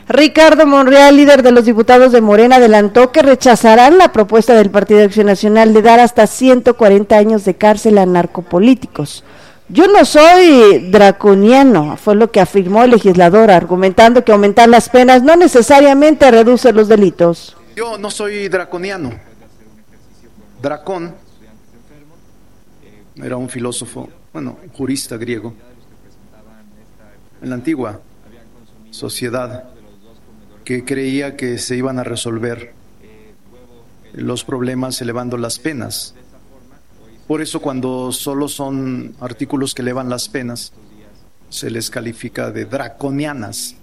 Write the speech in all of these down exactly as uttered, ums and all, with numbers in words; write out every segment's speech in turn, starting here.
Ricardo Monreal, líder de los diputados de Morena, adelantó que rechazarán la propuesta del Partido Acción Nacional de dar hasta ciento cuarenta años de cárcel a narcopolíticos. Yo no soy draconiano, fue lo que afirmó el legislador, argumentando que aumentar las penas no necesariamente reduce los delitos. Yo no soy draconiano. Dracón era un filósofo, bueno, jurista griego, en la antigua sociedad, que creía que se iban a resolver los problemas elevando las penas. Por eso cuando solo son artículos que elevan las penas, se les califica de draconianas.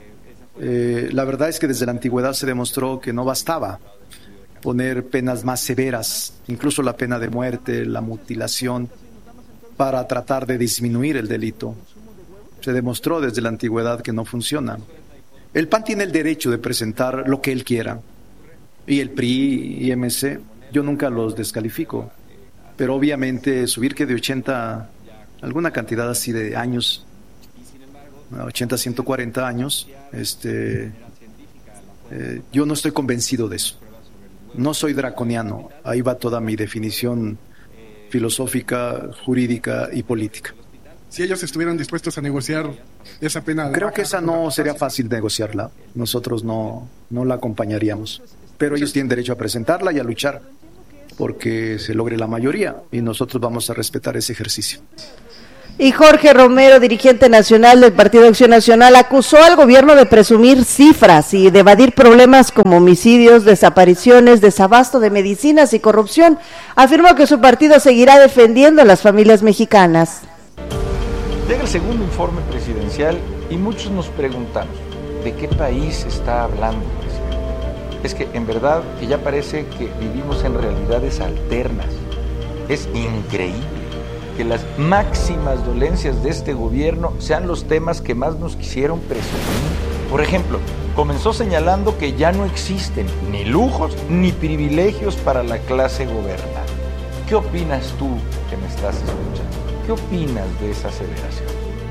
Eh, la verdad es que desde la antigüedad se demostró que no bastaba poner penas más severas, incluso la pena de muerte, la mutilación, para tratar de disminuir el delito. Se demostró desde la antigüedad que no funciona. El P A N tiene el derecho de presentar lo que él quiera, y el P R I y M C, yo nunca los descalifico, pero obviamente subir que de ochenta, alguna cantidad así de años, ochenta a ciento cuarenta años, este, eh, yo no estoy convencido de eso. No soy draconiano, ahí va toda mi definición filosófica, jurídica y política. Si ellos estuvieran dispuestos a negociar esa pena... Creo que esa no sería fácil negociarla, nosotros no, no la acompañaríamos, pero ellos tienen derecho a presentarla y a luchar porque se logre la mayoría y nosotros vamos a respetar ese ejercicio. Y Jorge Romero, dirigente nacional del Partido Acción Nacional, acusó al gobierno de presumir cifras y de evadir problemas como homicidios, desapariciones, desabasto de medicinas y corrupción. Afirmó que su partido seguirá defendiendo a las familias mexicanas. Llega el segundo informe presidencial y muchos nos preguntamos, ¿de qué país está hablando, presidente? Es que en verdad que ya parece que vivimos en realidades alternas. Es increíble que las máximas dolencias de este gobierno sean los temas que más nos quisieron presumir. Por ejemplo, comenzó señalando que ya no existen ni lujos ni privilegios para la clase gobernante. ¿Qué opinas tú que me estás escuchando? ¿Qué opinas de esa aseveración?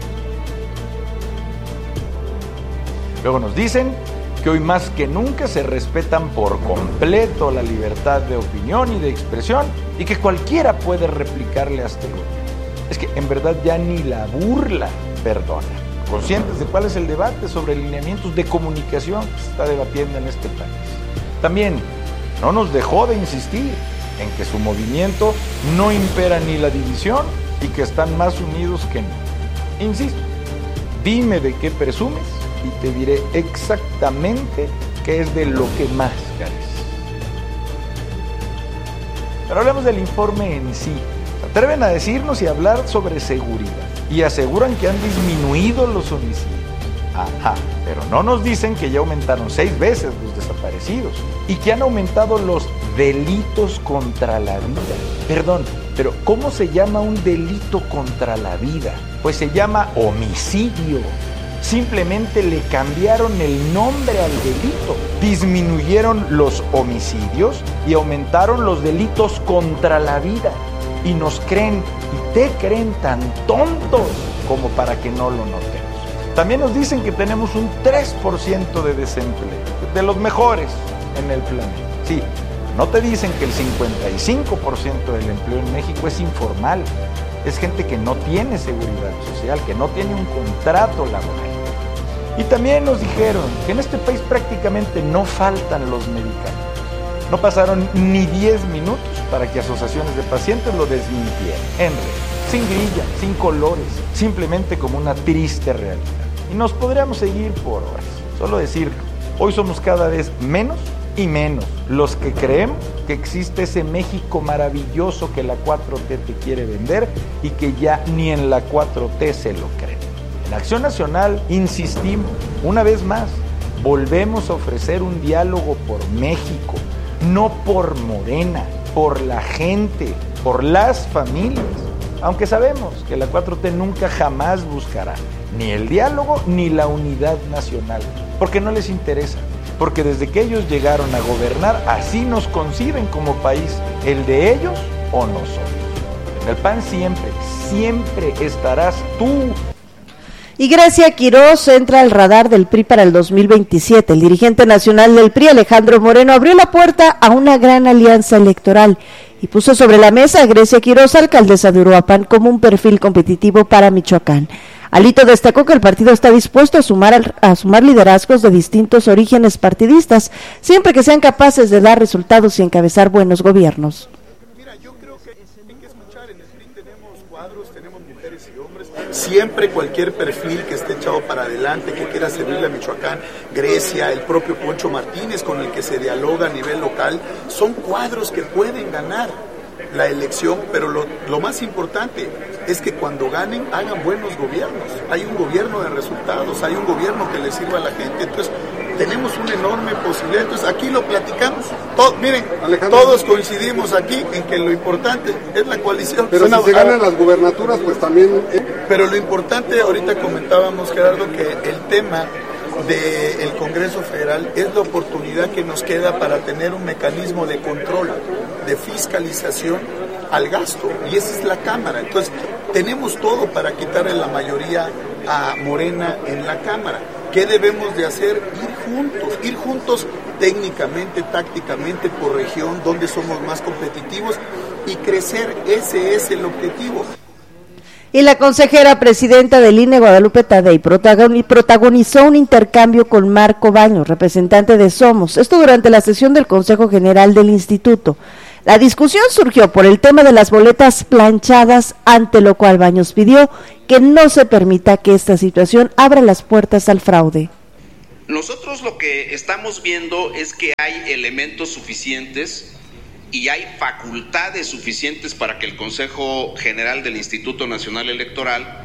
Luego nos dicen que hoy más que nunca se respetan por completo la libertad de opinión y de expresión y que cualquiera puede replicarle a este gobierno. Es que en verdad ya ni la burla perdona. Conscientes de cuál es el debate sobre lineamientos de comunicación que se está debatiendo en este país. También no nos dejó de insistir en que su movimiento no impera ni la división y que están más unidos que nunca. Insisto, dime de qué presumes y te diré exactamente qué es de lo que más careces. Pero hablemos del informe en sí. Se atreven a decirnos y hablar sobre seguridad y aseguran que han disminuido los homicidios. Ajá, pero no nos dicen que ya aumentaron seis veces los desaparecidos y que han aumentado los delitos contra la vida. Perdón, pero ¿cómo se llama un delito contra la vida? Pues se llama homicidio. Simplemente le cambiaron el nombre al delito. Disminuyeron los homicidios y aumentaron los delitos contra la vida. Y nos creen y te creen tan tontos como para que no lo notemos. También nos dicen que tenemos un tres por ciento de desempleo, de los mejores en el planeta. Sí, no te dicen que el cincuenta y cinco por ciento del empleo en México es informal. Es gente que no tiene seguridad social, que no tiene un contrato laboral. Y también nos dijeron que en este país prácticamente no faltan los medicamentos. No pasaron ni diez minutos para que asociaciones de pacientes lo desmintieran. En realidad, sin grilla, sin colores, simplemente como una triste realidad. Y nos podríamos seguir por horas. Solo decir, hoy somos cada vez menos y menos los que creemos que existe ese México maravilloso que la cuatro T te quiere vender y que ya ni en la cuatro T se lo creen. En Acción Nacional insistimos, una vez más, volvemos a ofrecer un diálogo por México, no por Morena, por la gente, por las familias. Aunque sabemos que la cuatro T nunca jamás buscará ni el diálogo ni la unidad nacional, porque no les interesa, porque desde que ellos llegaron a gobernar, así nos conciben como país, el de ellos o nosotros. En el P A N siempre, siempre estarás tú. Y Grecia Quirós entra al radar del P R I para el dos mil veintisiete. El dirigente nacional del P R I, Alejandro Moreno, abrió la puerta a una gran alianza electoral y puso sobre la mesa a Grecia Quirós, alcaldesa de Uruapan, como un perfil competitivo para Michoacán. Alito destacó que el partido está dispuesto a sumar, a sumar liderazgos de distintos orígenes partidistas, siempre que sean capaces de dar resultados y encabezar buenos gobiernos. Siempre cualquier perfil que esté echado para adelante, que quiera servirle a Michoacán, Grecia, el propio Poncho Martínez con el que se dialoga a nivel local, son cuadros que pueden ganar la elección, pero lo, lo más importante es que cuando ganen hagan buenos gobiernos, hay un gobierno de resultados, hay un gobierno que le sirva a la gente, entonces tenemos una enorme posibilidad, entonces aquí lo platicamos, todo, miren, Alejandro, todos coincidimos aquí en que lo importante es la coalición. Pero Suena, si se ganan las gubernaturas, pues también... Eh. Pero lo importante, ahorita comentábamos, Gerardo, que el tema del Congreso Federal es la oportunidad que nos queda para tener un mecanismo de control, de fiscalización al gasto, y esa es la Cámara. Entonces, tenemos todo para quitarle la mayoría a Morena en la Cámara. ¿Qué debemos de hacer? Ir juntos, ir juntos técnicamente, tácticamente, por región, donde somos más competitivos, y crecer, ese es el objetivo. Y la consejera presidenta del I N E, Guadalupe Tadei, protagonizó un intercambio con Marco Baños, representante de Somos, esto durante la sesión del Consejo General del Instituto. La discusión surgió por el tema de las boletas planchadas, ante lo cual Baños pidió que no se permita que esta situación abra las puertas al fraude. Nosotros lo que estamos viendo es que hay elementos suficientes y hay facultades suficientes para que el Consejo General del Instituto Nacional Electoral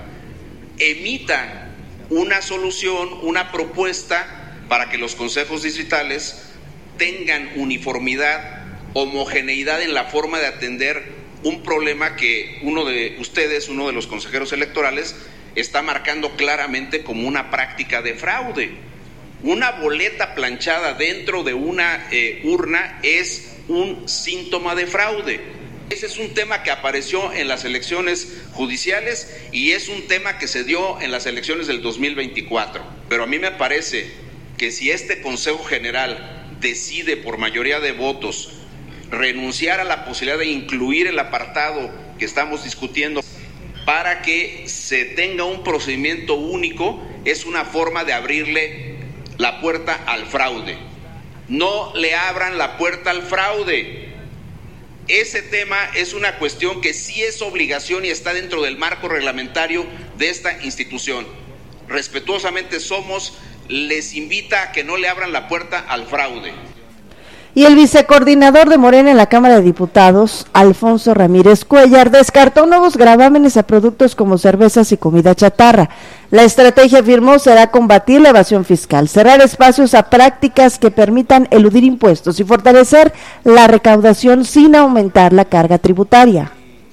emita una solución, una propuesta para que los consejos distritales tengan uniformidad, homogeneidad en la forma de atender un problema que uno de ustedes, uno de los consejeros electorales, está marcando claramente como una práctica de fraude. Una boleta planchada dentro de una eh, urna es un síntoma de fraude. Ese es un tema que apareció en las elecciones judiciales y es un tema que se dio en las elecciones del dos mil veinticuatro. Pero a mí me parece que si este Consejo General decide por mayoría de votos renunciar a la posibilidad de incluir el apartado que estamos discutiendo para que se tenga un procedimiento único, es una forma de abrirle la puerta al fraude. No le abran la puerta al fraude. Ese tema es una cuestión que sí es obligación y está dentro del marco reglamentario de esta institución. Respetuosamente Somos les invita a que no le abran la puerta al fraude. Y el vicecoordinador de Morena en la Cámara de Diputados, Alfonso Ramírez Cuellar, descartó nuevos gravámenes a productos como cervezas y comida chatarra. La estrategia, afirmó, será combatir la evasión fiscal, cerrar espacios a prácticas que permitan eludir impuestos y fortalecer la recaudación sin aumentar la carga tributaria.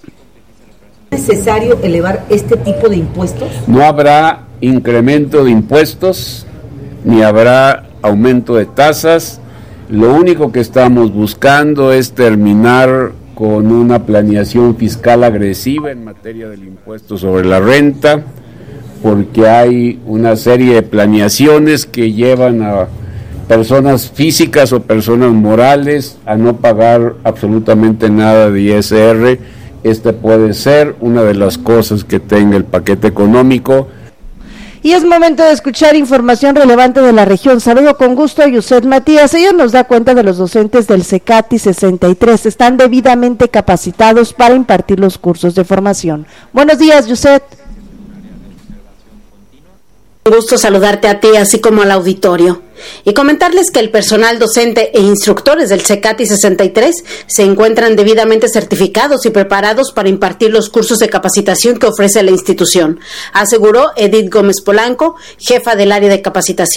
¿Es necesario elevar este tipo de impuestos? No habrá incremento de impuestos, ni habrá aumento de tasas. Lo único que estamos buscando es terminar con una planeación fiscal agresiva en materia del impuesto sobre la renta, porque hay una serie de planeaciones que llevan a personas físicas o personas morales a no pagar absolutamente nada de I S R. Este puede ser una de las cosas que tenga el paquete económico. Y es momento de escuchar información relevante de la región. Saludo con gusto a Yuset Matías. Ella nos da cuenta de los docentes del CECATI sesenta y tres. Están debidamente capacitados para impartir los cursos de formación. Buenos días, Yuset. Un gusto saludarte a ti, así como al auditorio, y comentarles que el personal docente e instructores del CECATI sesenta y tres se encuentran debidamente certificados y preparados para impartir los cursos de capacitación que ofrece la institución, aseguró Edith Gómez Polanco, jefa del área de capacitación.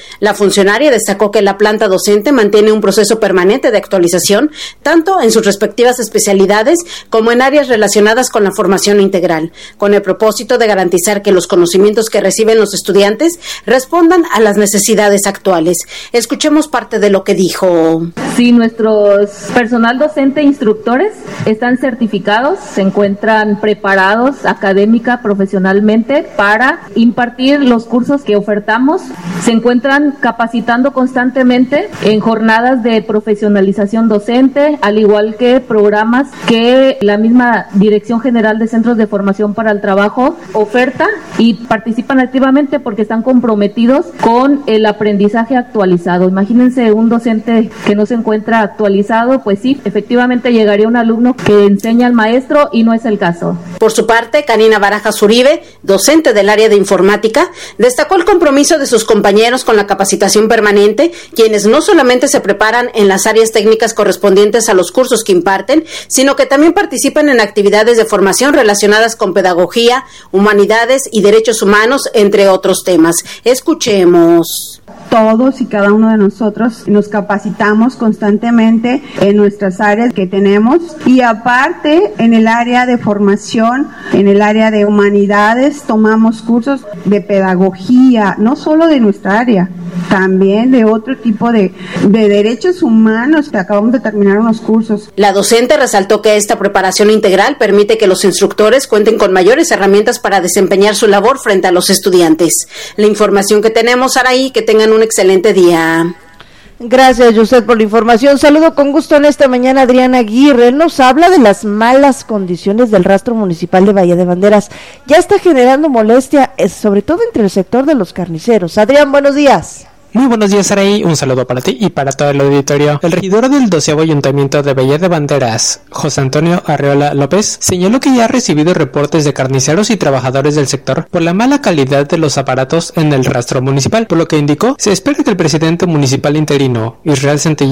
La funcionaria destacó que la planta docente mantiene un proceso permanente de actualización, tanto en sus respectivas especialidades como en áreas relacionadas con la formación integral, con el propósito de garantizar que los conocimientos que reciben los estudiantes respondan a las necesidades actuales. Escuchemos parte de lo que dijo. Sí, nuestros personal docente e instructores están certificados, se encuentran preparados académica, profesionalmente para impartir los cursos que ofertamos, se encuentran capacitando constantemente en jornadas de profesionalización docente, al igual que programas que la misma Dirección General de Centros de Formación para el Trabajo oferta, y participan activamente porque están comprometidos con el aprendizaje actualizado. Imagínense un docente que no se encuentra actualizado, pues sí, efectivamente llegaría un alumno que enseña al maestro y no es el caso. Por su parte, Karina Barajas Uribe, docente del área de informática, destacó el compromiso de sus compañeros con la capacitación permanente, quienes no solamente se preparan en las áreas técnicas correspondientes a los cursos que imparten, sino que también participan en actividades de formación relacionadas con pedagogía, humanidades y derechos humanos, entre otros temas. Escuchemos. Todos y cada uno de nosotros nos capacitamos constantemente en nuestras áreas que tenemos, y aparte en el área de formación, en el área de humanidades, tomamos cursos de pedagogía, no solo de nuestra área, también de otro tipo de, de derechos humanos, que acabamos de terminar unos cursos. La docente resaltó que esta preparación integral permite que los instructores cuenten con mayores herramientas para desempeñar su labor frente a los estudiantes. La información que tenemos, Araí, que tengan un excelente día. Gracias, Yuset, por la información. Saludo con gusto en esta mañana a Adriana Aguirre. Él nos habla de las malas condiciones del rastro municipal de Bahía de Banderas. Ya está generando molestia, sobre todo entre el sector de los carniceros. Adrián, buenos días. Muy buenos días, Araí. Un saludo para ti y para todo el auditorio. El regidor del doceavo Ayuntamiento de Bahía de Banderas, José Antonio Arreola López, señaló que ya ha recibido reportes de carniceros y trabajadores del sector por la mala calidad de los aparatos en el rastro municipal, por lo que indicó se espera que el presidente municipal interino, Israel Centella,